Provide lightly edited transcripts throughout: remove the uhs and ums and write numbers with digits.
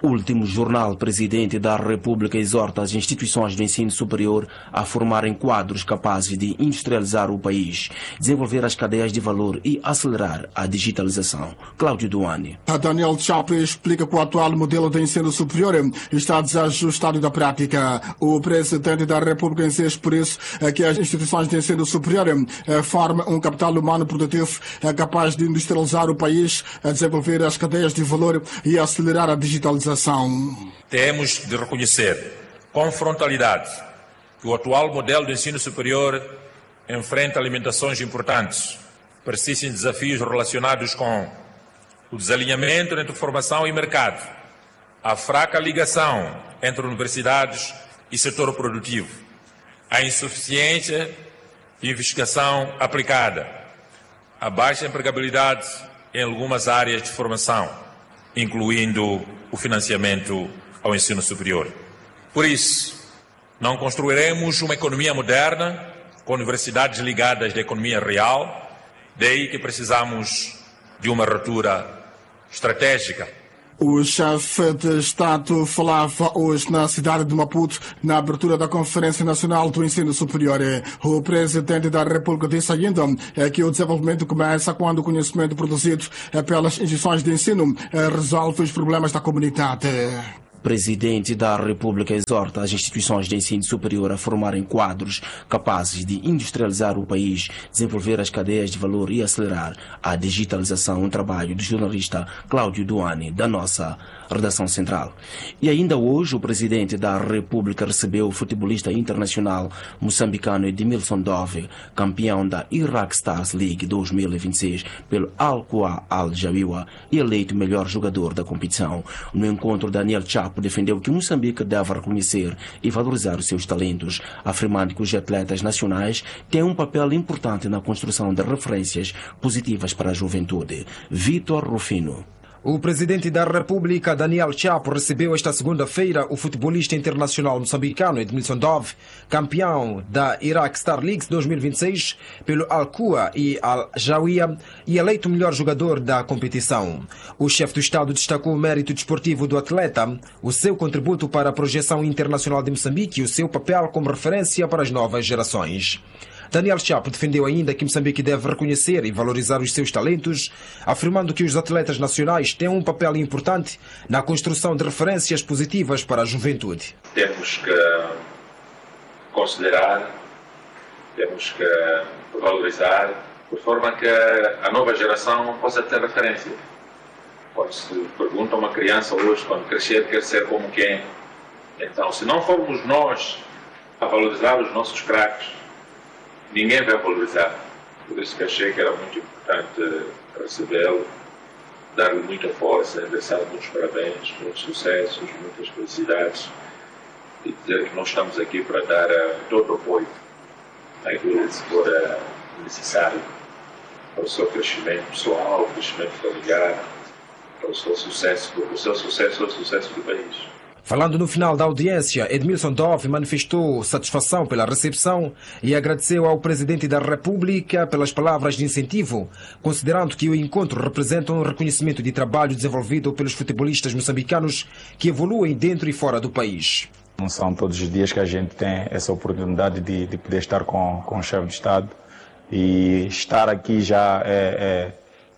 Último jornal, presidente da República exorta as instituições do ensino superior a formarem quadros capazes de industrializar o país, desenvolver as cadeias de valor e acelerar a digitalização. Cláudio Duane. Daniel Chapo explica que o atual modelo de ensino superior está desajustado da prática. O presidente da República insiste por isso que as instituições de ensino superior formem um capital humano produtivo capaz de industrializar o país, desenvolver as cadeias de valor e acelerar a digitalização. Temos de reconhecer com frontalidade que o atual modelo de ensino superior enfrenta limitações importantes, persistem desafios relacionados com o desalinhamento entre formação e mercado, a fraca ligação entre universidades e setor produtivo, a insuficiência de investigação aplicada, a baixa empregabilidade em algumas áreas de formação, incluindo o financiamento ao ensino superior. Por isso, não construiremos uma economia moderna com universidades ligadas à economia real, daí que precisamos de uma ruptura estratégica. O chefe de Estado falava hoje na cidade de Maputo, na abertura da Conferência Nacional do Ensino Superior. O presidente da República disse ainda que o desenvolvimento começa quando o conhecimento produzido pelas instituições de ensino resolve os problemas da comunidade. Presidente da República exorta as instituições de ensino superior a formarem quadros capazes de industrializar o país, desenvolver as cadeias de valor e acelerar a digitalização. Um trabalho do jornalista Cláudio Duane, da nossa redação central. E ainda hoje o presidente da República recebeu o futebolista internacional moçambicano Edmilson Dove, campeão da Iraq Stars League 2026 pelo Al-Quwa Al-Jawiwa e eleito melhor jogador da competição. No encontro, Daniel Chapo defendeu que Moçambique deve reconhecer e valorizar os seus talentos, afirmando que os atletas nacionais têm um papel importante na construção de referências positivas para a juventude. Vitor Rufino. O presidente da República, Daniel Chapo, recebeu esta segunda-feira o futebolista internacional moçambicano Edmilson Dove, campeão da Iraq Star League 2026 pelo Al-Quwa e Al-Jawiya e eleito melhor jogador da competição. O chefe do Estado destacou o mérito desportivo do atleta, o seu contributo para a projeção internacional de Moçambique e o seu papel como referência para as novas gerações. Daniel Chapo defendeu ainda que Moçambique deve reconhecer e valorizar os seus talentos, afirmando que os atletas nacionais têm um papel importante na construção de referências positivas para a juventude. Temos que considerar, temos que valorizar, de forma que a nova geração possa ter referência. Quando se pergunta a uma criança hoje, quando crescer, quer ser como quem? Então, se não formos nós a valorizar os nossos craques, ninguém vai valorizar. Por isso que achei que era muito importante recebê-lo, dar-lhe muita força, endereçar muitos parabéns, muitos sucessos, muitas felicidades e dizer que nós estamos aqui para dar todo o apoio àquilo que for necessário para o seu crescimento pessoal, o crescimento familiar, para o seu sucesso, o seu sucesso é o sucesso do país. Falando no final da audiência, Edmilson Dove manifestou satisfação pela recepção e agradeceu ao presidente da República pelas palavras de incentivo, considerando que o encontro representa um reconhecimento de trabalho desenvolvido pelos futebolistas moçambicanos que evoluem dentro e fora do país. Não são todos os dias que a gente tem essa oportunidade de poder estar com o chefe de Estado, e estar aqui já é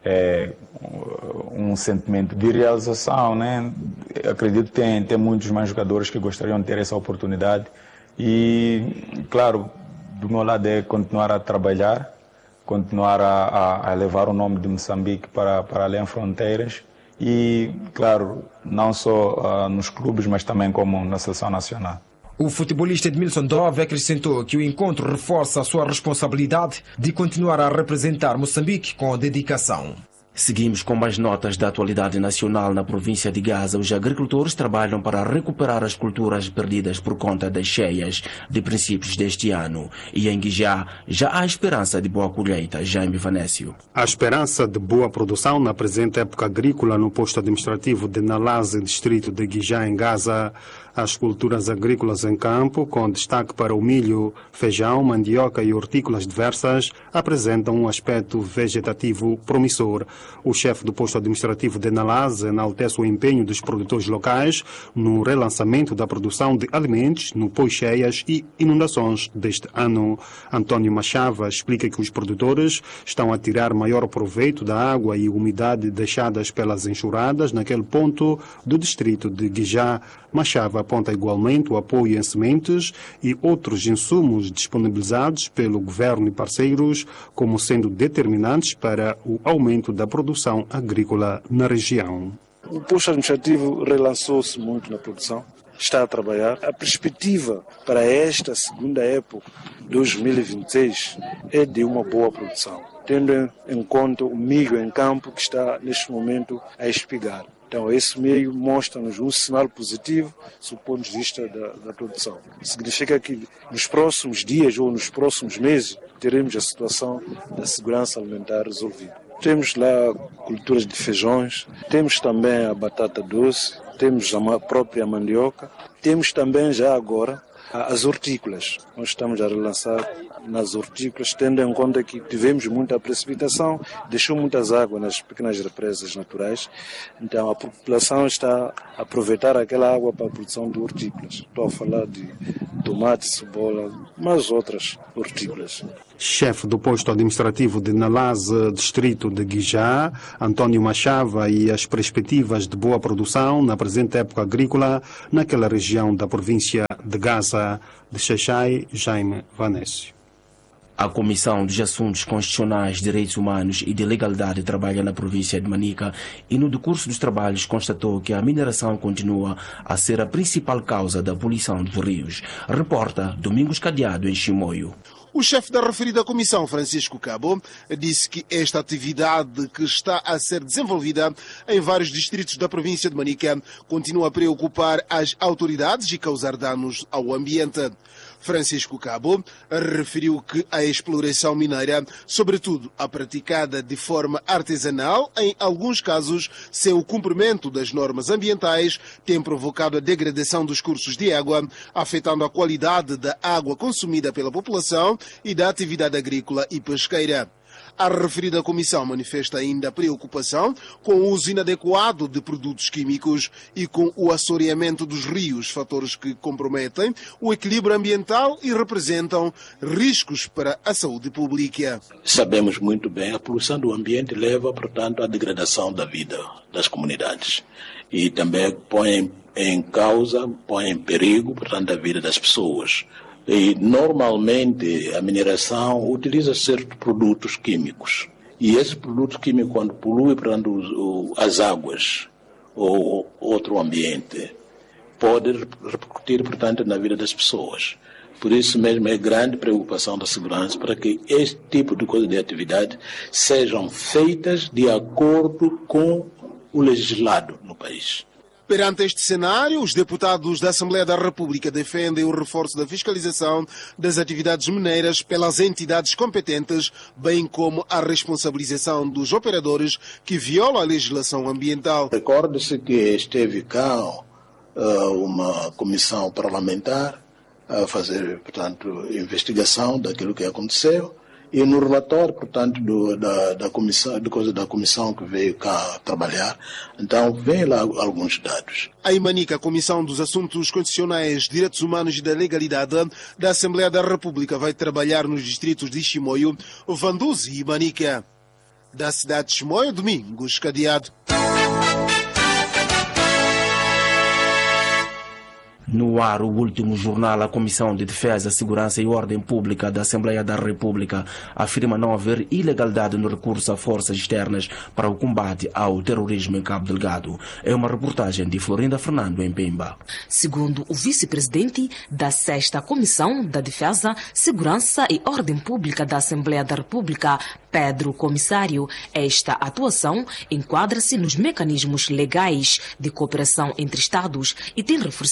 um sentimento de realização, né? Acredito que tem muitos mais jogadores que gostariam de ter essa oportunidade e, claro, do meu lado é continuar a trabalhar, continuar a levar o nome de Moçambique para além fronteiras e, claro, não só nos clubes, mas também como na seleção nacional. O futebolista Edmilson Dove acrescentou que o encontro reforça a sua responsabilidade de continuar a representar Moçambique com dedicação. Seguimos com mais notas da atualidade nacional. Na província de Gaza, os agricultores trabalham para recuperar as culturas perdidas por conta das cheias de princípios deste ano. E em Guijá já há esperança de boa colheita. Jaime Vanécio. A esperança de boa produção na presente época agrícola no posto administrativo de Nalaze, distrito de Guijá, em Gaza. As culturas agrícolas em campo, com destaque para o milho, feijão, mandioca e hortícolas diversas, apresentam um aspecto vegetativo promissor. O chefe do posto administrativo de Nalase enaltece o empenho dos produtores locais no relançamento da produção de alimentos no pós-cheias e inundações deste ano. António Machava explica que os produtores estão a tirar maior proveito da água e umidade deixadas pelas enxurradas naquele ponto do distrito de Guijá. Machava aponta igualmente o apoio em sementes e outros insumos disponibilizados pelo governo e parceiros como sendo determinantes para o aumento da produção agrícola na região. O posto administrativo relançou-se muito na produção, está a trabalhar. A perspectiva para esta segunda época, 2026, é de uma boa produção, tendo em conta o milho em campo que está neste momento a espigar. Então, esse meio mostra-nos um sinal positivo do ponto de vista da produção. Significa que nos próximos dias ou nos próximos meses teremos a situação da segurança alimentar resolvida. Temos lá culturas de feijões, temos também a batata doce, temos a própria mandioca, temos também já agora as hortícolas. Nós estamos a relançar nas hortícolas, tendo em conta que tivemos muita precipitação, deixou muitas águas nas pequenas represas naturais, então a população está a aproveitar aquela água para a produção de hortícolas. Estou a falar de tomate, cebola, mas outras hortícolas. Chefe do posto administrativo de Nalase, distrito de Guijá, António Machava, e as perspectivas de boa produção na presente época agrícola naquela região da província de Gaza. De Xaixai, Jaime Vanécio. A Comissão dos Assuntos Constitucionais, Direitos Humanos e de Legalidade trabalha na província de Manica e no decurso dos trabalhos constatou que a mineração continua a ser a principal causa da poluição dos rios. Reporta Domingos Cadeado, em Chimoio. O chefe da referida comissão, Francisco Cabo, disse que esta atividade que está a ser desenvolvida em vários distritos da província de Manica continua a preocupar as autoridades e causar danos ao ambiente. Francisco Cabo referiu que a exploração mineira, sobretudo a praticada de forma artesanal, em alguns casos, sem o cumprimento das normas ambientais, tem provocado a degradação dos cursos de água, afetando a qualidade da água consumida pela população e da atividade agrícola e pesqueira. A referida comissão manifesta ainda preocupação com o uso inadequado de produtos químicos e com o assoreamento dos rios, fatores que comprometem o equilíbrio ambiental e representam riscos para a saúde pública. Sabemos muito bem, a poluição do ambiente leva, portanto, à degradação da vida das comunidades e também põe em causa, põe em perigo, portanto, a vida das pessoas. E, normalmente, a mineração utiliza certos produtos químicos. E esses produtos químicos, quando poluem, portanto, as águas ou outro ambiente, podem repercutir, portanto, na vida das pessoas. Por isso mesmo é grande preocupação da segurança para que este tipo de coisa de atividade sejam feitas de acordo com o legislado no país. Perante este cenário, os deputados da Assembleia da República defendem o reforço da fiscalização das atividades mineiras pelas entidades competentes, bem como a responsabilização dos operadores que violam a legislação ambiental. Recorde-se que esteve cá uma comissão parlamentar a fazer, portanto, investigação daquilo que aconteceu. E no relatório, portanto, da comissão que veio cá trabalhar, então vem lá alguns dados. Em Manica, a Comissão dos Assuntos Constitucionais, Direitos Humanos e da Legalidade da Assembleia da República vai trabalhar nos distritos de Chimoio, Vanduzi e Manica. Da cidade de Chimoio, Domingos Cadeado. No ar, o último jornal, a Comissão de Defesa, Segurança e Ordem Pública da Assembleia da República afirma não haver ilegalidade no recurso a forças externas para o combate ao terrorismo em Cabo Delgado. É uma reportagem de Florinda Fernando, em Pemba. Segundo o vice-presidente da 6ª Comissão da Defesa, Segurança e Ordem Pública da Assembleia da República, Pedro Comissário, esta atuação enquadra-se nos mecanismos legais de cooperação entre Estados e tem reforçado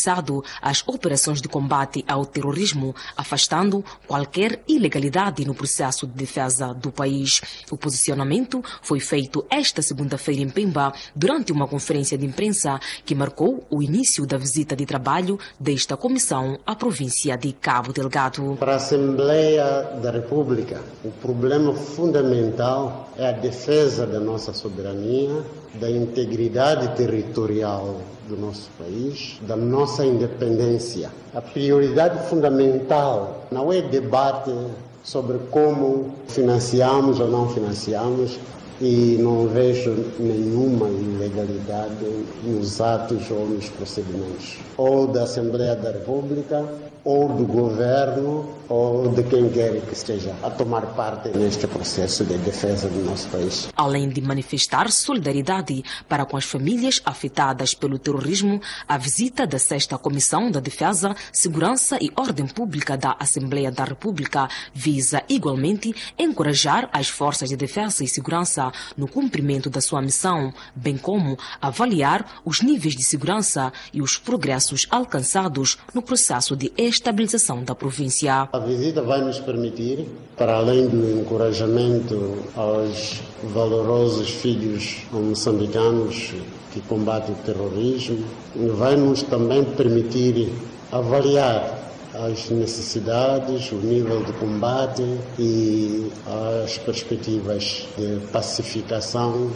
as operações de combate ao terrorismo, afastando qualquer ilegalidade no processo de defesa do país. O posicionamento foi feito esta segunda-feira em Pemba, durante uma conferência de imprensa que marcou o início da visita de trabalho desta comissão à província de Cabo Delgado. Para a Assembleia da República, o problema fundamental é a defesa da nossa soberania, da integridade territorial do nosso país, da nossa independência. A prioridade fundamental não é debate sobre como financiamos ou não financiamos, e não vejo nenhuma ilegalidade nos atos ou nos procedimentos, ou da Assembleia da República, ou do governo, ou de quem quer que esteja a tomar parte neste processo de defesa do nosso país. Além de manifestar solidariedade para com as famílias afetadas pelo terrorismo, a visita da 6ª Comissão da Defesa, Segurança e Ordem Pública da Assembleia da República visa igualmente encorajar as forças de defesa e segurança no cumprimento da sua missão, bem como avaliar os níveis de segurança e os progressos alcançados no processo de estabilização da província. A visita vai nos permitir, para além do encorajamento aos valorosos filhos moçambicanos que combatem o terrorismo, vai nos também permitir avaliar as necessidades, o nível de combate e as perspectivas de pacificação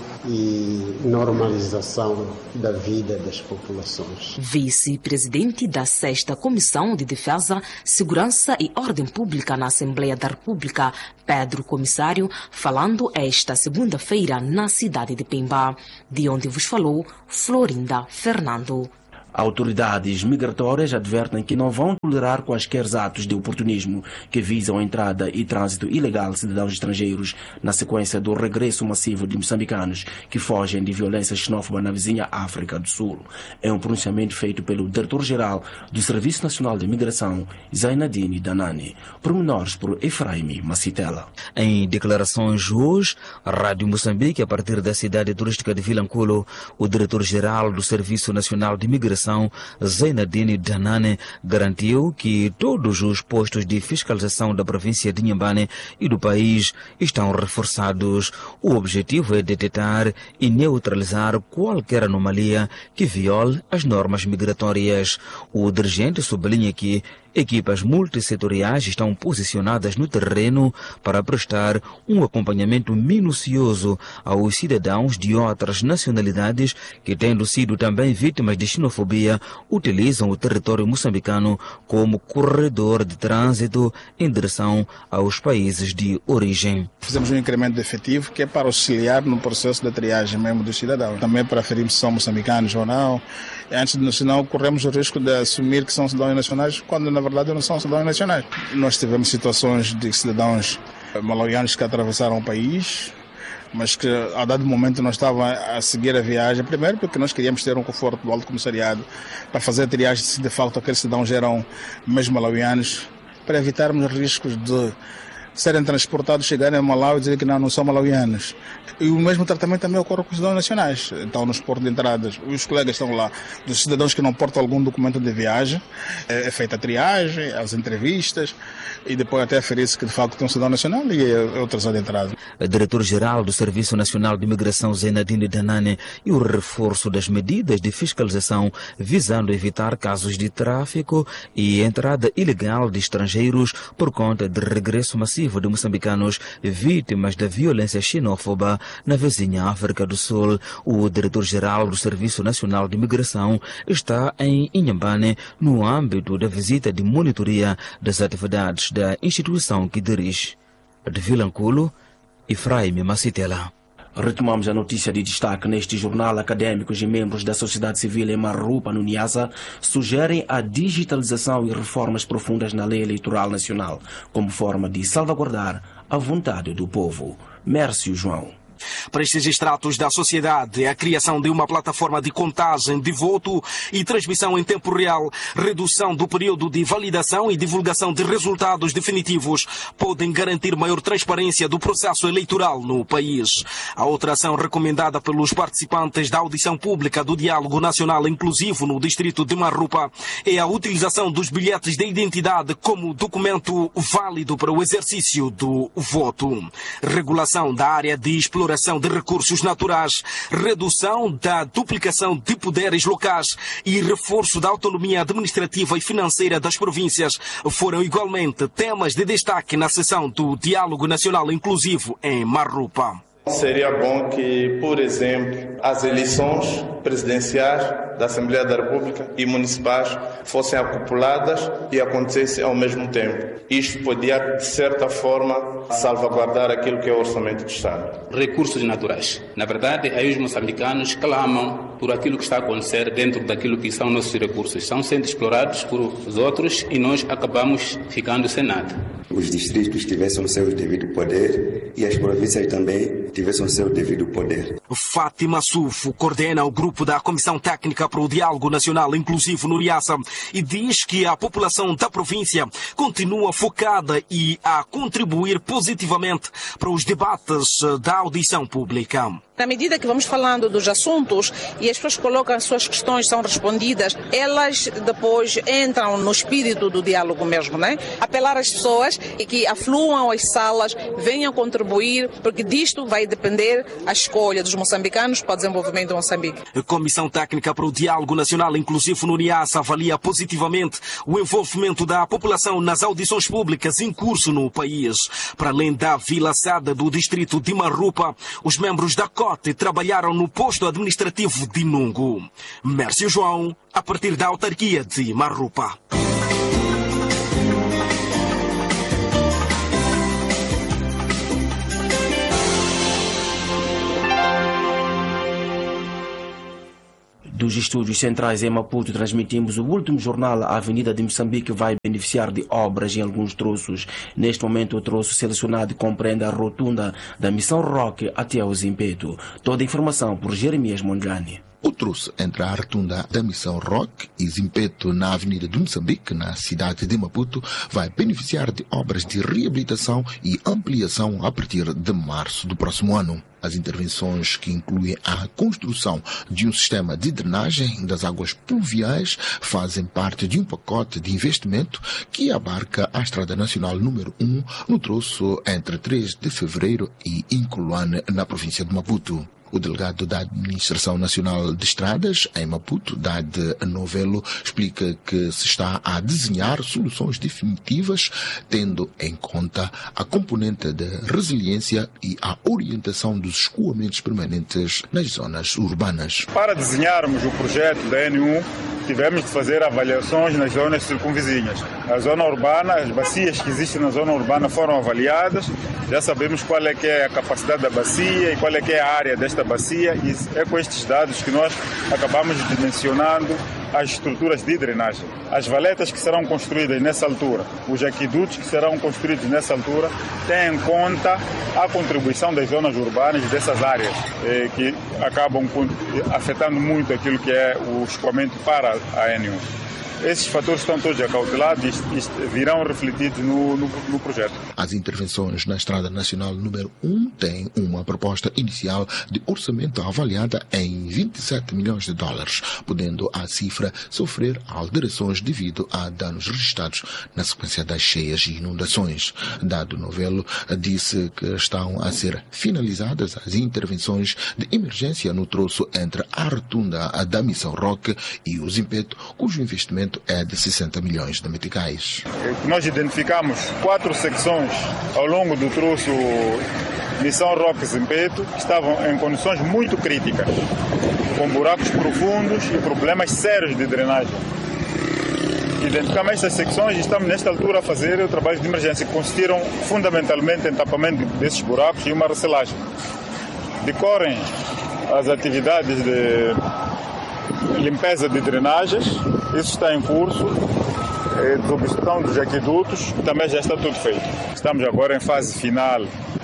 e normalização da vida das populações. Vice-presidente da 6ª Comissão de Defesa, Segurança e Ordem Pública na Assembleia da República, Pedro Comissário, falando esta segunda-feira na cidade de Pemba, de onde vos falou Florinda Fernando. Autoridades migratórias advertem que não vão tolerar quaisquer atos de oportunismo que visam a entrada e trânsito ilegal de cidadãos estrangeiros na sequência do regresso massivo de moçambicanos que fogem de violência xenófoba na vizinha África do Sul. É um pronunciamento feito pelo Diretor-Geral do Serviço Nacional de Imigração, Zainadine Danane. Pormenores por Efraim Macitela. Em declarações hoje, a Rádio Moçambique, a partir da cidade turística de Vilanculo, o Diretor-Geral do Serviço Nacional de Imigração, Zainadine Danane, garantiu que todos os postos de fiscalização da província de Inhambane e do país estão reforçados. O objetivo é detectar e neutralizar qualquer anomalia que viole as normas migratórias. O dirigente sublinha que equipas multissetoriais estão posicionadas no terreno para prestar um acompanhamento minucioso aos cidadãos de outras nacionalidades que, tendo sido também vítimas de xenofobia, utilizam o território moçambicano como corredor de trânsito em direção aos países de origem. Fizemos um incremento de efetivo que é para auxiliar no processo de triagem mesmo dos cidadãos. Também para aferir se são moçambicanos ou não. Antes, senão, corremos o risco de assumir que são cidadãos nacionais, quando na verdade não são cidadãos nacionais. Nós tivemos situações de cidadãos malawianos que atravessaram o país, mas que a dado momento não estavam a seguir a viagem, primeiro porque nós queríamos ter um conforto do Alto Comissariado para fazer a triagem se de facto aqueles cidadãos eram mesmo malawianos, para evitarmos riscos de serem transportados, chegarem a Malawi e dizer que não são malauianos. E o mesmo tratamento também ocorre com os cidadãos nacionais. Então, nos portos de entradas, os colegas estão lá, dos cidadãos que não portam algum documento de viagem, é feita a triagem, as entrevistas, e depois até aferir-se que de facto tem um cidadão nacional e outras de entrada. O Diretor-Geral do Serviço Nacional de Imigração, Zainadine Danane, e o reforço das medidas de fiscalização visando evitar casos de tráfico e entrada ilegal de estrangeiros por conta de regresso massivo de moçambicanos vítimas da violência xenófoba na vizinha África do Sul. O Diretor-Geral do Serviço Nacional de Imigração está em Inhambane no âmbito da visita de monitoria das atividades da instituição que dirige. De Vilanculo, Efraim Macitela. Retomamos a notícia de destaque neste jornal. Académicos e membros da sociedade civil em Marrupa, no Niassa, sugerem a digitalização e reformas profundas na lei eleitoral nacional, como forma de salvaguardar a vontade do povo. Mércio João. Para estes estratos da sociedade, a criação de uma plataforma de contagem de voto e transmissão em tempo real, redução do período de validação e divulgação de resultados definitivos podem garantir maior transparência do processo eleitoral no país. A outra ação recomendada pelos participantes da audição pública do Diálogo Nacional Inclusivo no distrito de Marrupa é a utilização dos bilhetes de identidade como documento válido para o exercício do voto. Regulação da área de exploração de recursos naturais, redução da duplicação de poderes locais e reforço da autonomia administrativa e financeira das províncias foram igualmente temas de destaque na sessão do Diálogo Nacional Inclusivo em Marrupa. Seria bom que, por exemplo, as eleições presidenciais da Assembleia da República e municipais fossem acopladas e acontecessem ao mesmo tempo. Isto podia, de certa forma, salvaguardar aquilo que é o orçamento do Estado. Recursos naturais. Na verdade, aí os moçambicanos clamam por aquilo que está a acontecer dentro daquilo que são nossos recursos. São sendo explorados por os outros e nós acabamos ficando sem nada. Os distritos tivessem o seu devido poder e as províncias também tivessem o seu devido poder. Fátima Sufo coordena o grupo da Comissão Técnica para o Diálogo Nacional Inclusivo no Riassa e diz que a população da província continua focada e a contribuir positivamente para os debates da audição pública. Na medida que vamos falando dos assuntos e as pessoas colocam as suas questões, são respondidas, elas depois entram no espírito do diálogo mesmo, né? Apelar às pessoas e que afluam às salas, venham contribuir, porque disto vai depender a escolha dos moçambicanos para o desenvolvimento de Moçambique. A Comissão Técnica para o Diálogo Nacional Inclusivo no Riassa avalia positivamente o envolvimento da população nas audições públicas em curso no país. Para além da Vila Sada do distrito de Marrupa, os membros da trabalharam no posto administrativo de Nungu. Mércio João, a partir da autarquia de Marrupa. Dos estúdios centrais em Maputo, transmitimos o último jornal. A Avenida de Moçambique vai beneficiar de obras em alguns troços. Neste momento, o troço selecionado compreende a rotunda da Missão Roque até o Zimpeto. Toda a informação por Jeremias Mondlane. O troço entre a rotunda da Missão Roque e Zimpeto na Avenida de Moçambique, na cidade de Maputo, vai beneficiar de obras de reabilitação e ampliação a partir de março do próximo ano. As intervenções, que incluem a construção de um sistema de drenagem das águas pluviais, fazem parte de um pacote de investimento que abarca a Estrada Nacional número 1 no troço entre 3 de fevereiro e Incoluane, na província de Maputo. O delegado da Administração Nacional de Estradas, em Maputo, Dade Novelo, explica que se está a desenhar soluções definitivas, tendo em conta a componente de resiliência e a orientação dos escoamentos permanentes nas zonas urbanas. Para desenharmos o projeto da N1, tivemos de fazer avaliações nas zonas circunvizinhas. A zona urbana, as bacias que existem na zona urbana foram avaliadas, já sabemos qual é que é a capacidade da bacia e qual é que é a área desta bacia, e é com estes dados que nós acabamos dimensionando as estruturas de drenagem. As valetas que serão construídas nessa altura, os aquedutos que serão construídos nessa altura, têm em conta a contribuição das zonas urbanas dessas áreas, que acabam afetando muito aquilo que é o escoamento para a N1. Esses fatores estão todos acautelados e virão refletidos no projeto. As intervenções na Estrada Nacional número 1 têm uma proposta inicial de orçamento avaliada em 27 milhões de dólares, podendo a cifra sofrer alterações devido a danos registrados na sequência das cheias e inundações. Dado Novelo disse que estão a ser finalizadas as intervenções de emergência no troço entre a rotunda da Missão Roque e o Zimpeto, cujo investimento é de 60 milhões de meticais. Nós identificamos 4 secções ao longo do troço Missão Roque Zimpeto que estavam em condições muito críticas, com buracos profundos e problemas sérios de drenagem. Identificamos estas secções e estamos nesta altura a fazer o trabalho de emergência, que consistiram fundamentalmente em tapamento desses buracos e uma recelagem. Decorrem as atividades de limpeza de drenagens, isso está em curso, desobstrução dos aquedutos, também já está tudo feito. Estamos agora em fase final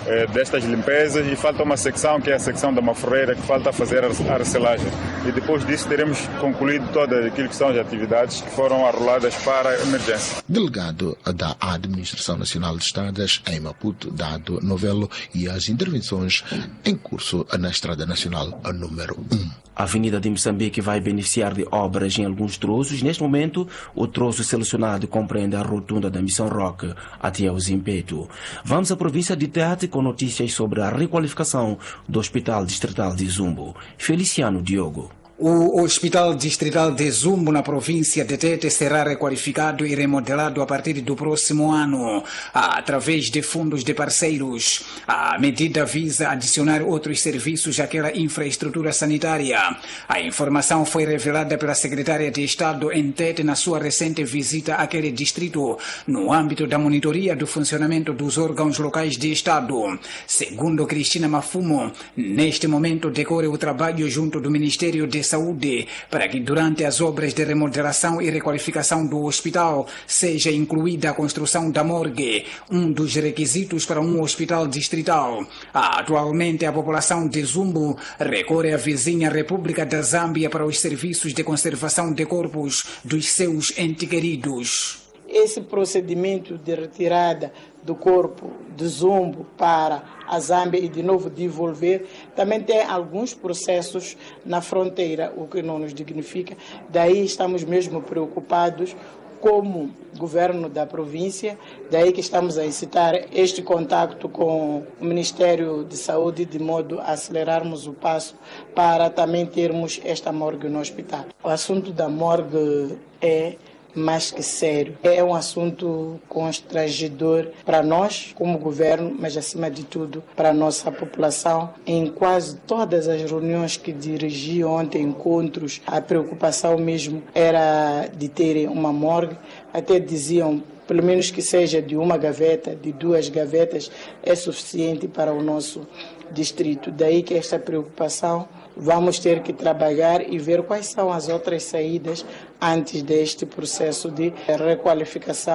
destas limpezas, e falta uma secção, que é a secção da Maforreira, que falta fazer a recelagem. E depois disso teremos concluído todas aquilo que são as atividades que foram arroladas para a emergência. Delegado da Administração Nacional de Estradas em Maputo, Dado Novelo, e as intervenções em curso na Estrada Nacional número 1. A Avenida de Moçambique vai beneficiar de obras em alguns troços. Neste momento, o troço selecionado compreende a rotunda da Missão Roque até o Zimpeto. Vamos à província de Tete com notícias sobre a requalificação do Hospital Distrital de Zumbo. Feliciano Diogo. O Hospital Distrital de Zumbo, na província de Tete, será requalificado e remodelado a partir do próximo ano, através de fundos de parceiros. A medida visa adicionar outros serviços àquela infraestrutura sanitária. A informação foi revelada pela secretária de Estado em Tete na sua recente visita àquele distrito, no âmbito da monitoria do funcionamento dos órgãos locais de Estado. Segundo Cristina Mafumo, neste momento decorre o trabalho junto do Ministério de Saúde para que durante as obras de remodelação e requalificação do hospital seja incluída a construção da morgue, um dos requisitos para um hospital distrital. Atualmente a população de Zumbo recorre à vizinha República da Zâmbia para os serviços de conservação de corpos dos seus entes queridos. Esse procedimento de retirada do corpo de Zumbo para a Zâmbia e de novo devolver, também tem alguns processos na fronteira, o que não nos dignifica. Daí estamos mesmo preocupados como governo da província, daí que estamos a incitar este contacto com o Ministério de Saúde de modo a acelerarmos o passo para também termos esta morgue no hospital. O assunto da morgue é mais que sério. É um assunto constrangedor para nós, como governo, mas acima de tudo para a nossa população. Em quase todas as reuniões que dirigi ontem, encontros, a preocupação mesmo era de terem uma morgue. Até diziam, pelo menos que seja de uma gaveta, de 2 gavetas, é suficiente para o nosso distrito. Daí que esta preocupação, vamos ter que trabalhar e ver quais são as outras saídas antes deste processo de requalificação.